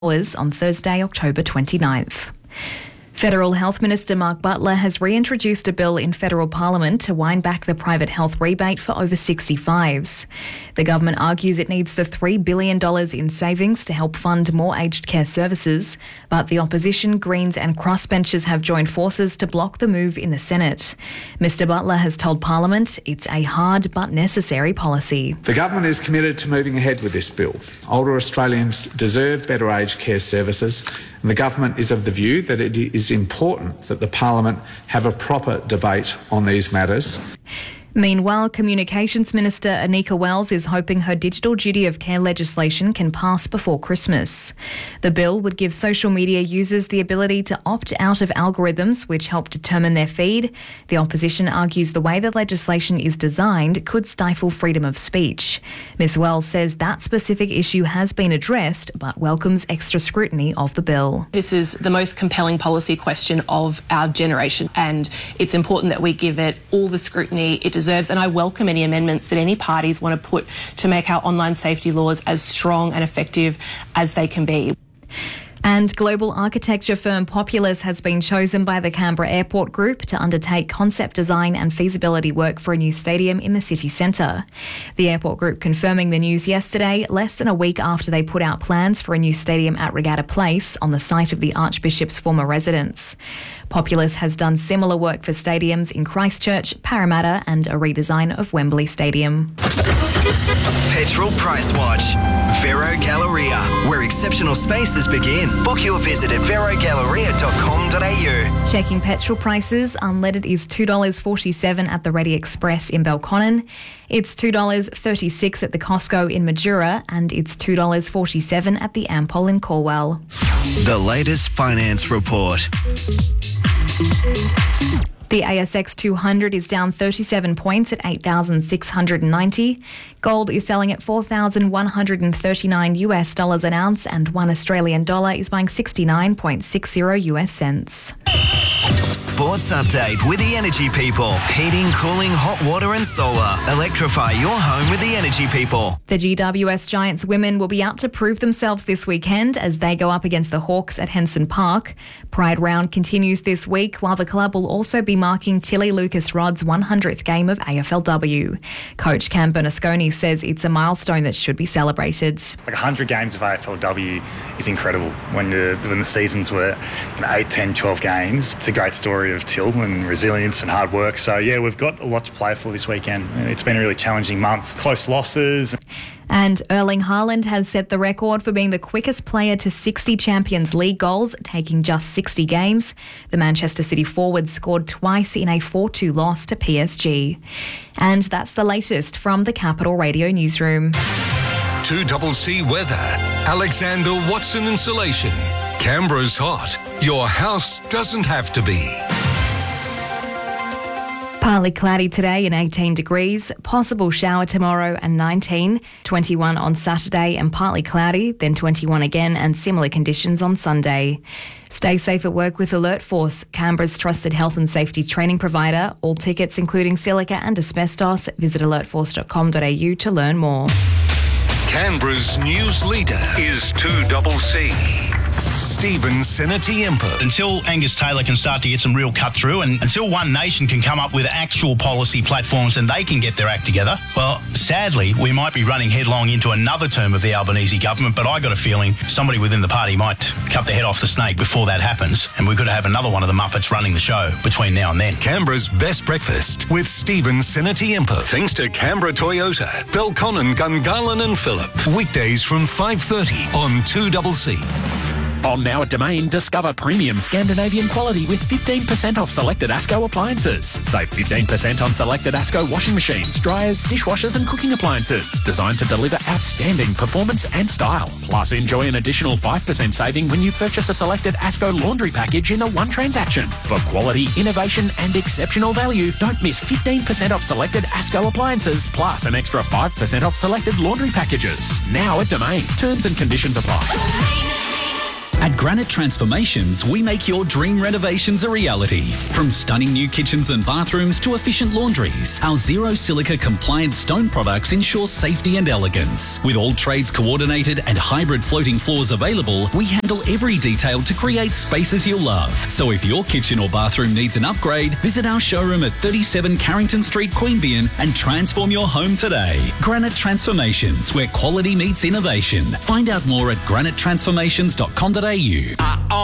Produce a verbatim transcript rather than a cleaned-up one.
hours on Thursday, October twenty-ninth. Federal Health Minister Mark Butler has reintroduced a bill in federal parliament to wind back the private health rebate for over sixty-fives. The government argues it needs the three billion dollars in savings to help fund more aged care services, but the opposition, Greens and crossbenchers have joined forces to block the move in the Senate. Mister Butler has told Parliament it's a hard but necessary policy. The government is committed to moving ahead with this bill. Older Australians deserve better aged care services, and the government is of the view that it is important that the Parliament have a proper debate on these matters. Meanwhile, Communications Minister Anika Wells is hoping her digital duty of care legislation can pass before Christmas. The bill would give social media users the ability to opt out of algorithms which help determine their feed. The opposition argues the way the legislation is designed could stifle freedom of speech. Miz Wells says that specific issue has been addressed but welcomes extra scrutiny of the bill. This is the most compelling policy question of our generation, and it's important that we give it all the scrutiny it deserves, and I welcome any amendments that any parties want to put to make our online safety laws as strong and effective as they can be. And global architecture firm Populous has been chosen by the Canberra Airport Group to undertake concept design and feasibility work for a new stadium in the city centre. The Airport Group confirming the news yesterday, less than a week after they put out plans for a new stadium at Regatta Place on the site of the Archbishop's former residence. Populous has done similar work for stadiums in Christchurch, Parramatta and a redesign of Wembley Stadium. Petrol Price Watch. Vero Galleria, where exceptional spaces begin. Book your visit at vero galleria dot com dot a u. Checking petrol prices, unleaded is two dollars forty-seven at the Ready Express in Belconnen. It's two dollars thirty-six at the Costco in Majura, and it's two dollars forty-seven at the Ampol in Corwell. The latest finance report. The A S X two hundred is down thirty-seven points at eight thousand six hundred ninety. Gold is selling at four thousand one hundred thirty-nine US dollars an ounce, and one Australian dollar is buying sixty-nine point six zero US cents. Sports update with the Energy People. Heating, cooling, hot water and solar. Electrify your home with the Energy People. The G W S Giants women will be out to prove themselves this weekend as they go up against the Hawks at Henson Park. Pride Round continues this week, while the club will also be marking Tilly Lucas Rod's one hundredth game of A F L W. Coach Cam Bernasconi says it's a milestone that should be celebrated. Like one hundred games of A F L W is incredible. When the when the seasons were you know, eight, ten, twelve games, it's a great story of Till and resilience and hard work. So yeah, we've got a lot to play for this weekend. It's been a really challenging month. Close losses. And Erling Haaland has set the record for being the quickest player to sixty Champions League goals, taking just sixty games. The Manchester City forward scored twice in a four two loss to P S G. And that's the latest from the Capital Radio newsroom. two C C weather. Alexander Watson Insulation. Canberra's hot. Your house doesn't have to be. Partly cloudy today and eighteen degrees. Possible shower tomorrow and nineteen. twenty-one on Saturday and partly cloudy, then twenty-one again and similar conditions on Sunday. Stay safe at work with Alert Force, Canberra's trusted health and safety training provider. All tickets, including silica and asbestos, visit alert force dot com dot a u to learn more. Canberra's news leader is two C C. Stephen Senatiempo. Until Angus Taylor can start to get some real cut through and until One Nation can come up with actual policy platforms and they can get their act together, well, sadly, we might be running headlong into another term of the Albanese government, but I got a feeling somebody within the party might cut the head off the snake before that happens, and we could have another one of the Muppets running the show between now and then. Canberra's best breakfast with Stephen Senatiempo. Thanks to Canberra Toyota, Belconnen, Gungahlin and Phillip. Weekdays from five thirty on two C C. On Now at Domain, discover premium Scandinavian quality with fifteen percent off selected ASCO appliances. Save fifteen percent on selected ASCO washing machines, dryers, dishwashers and cooking appliances, designed to deliver outstanding performance and style. Plus, enjoy an additional five percent saving when you purchase a selected ASCO laundry package in a one transaction. For quality, innovation and exceptional value, don't miss fifteen percent off selected ASCO appliances, plus an extra five percent off selected laundry packages. Now at Domain. Terms and conditions apply. At Granite Transformations, we make your dream renovations a reality. From stunning new kitchens and bathrooms to efficient laundries, our zero silica compliant stone products ensure safety and elegance. With all trades coordinated and hybrid floating floors available, we handle every detail to create spaces you'll love. So if your kitchen or bathroom needs an upgrade, visit our showroom at thirty-seven Carrington Street, Queanbeyan and transform your home today. Granite Transformations, where quality meets innovation. Find out more at granite transformations dot com dot a u.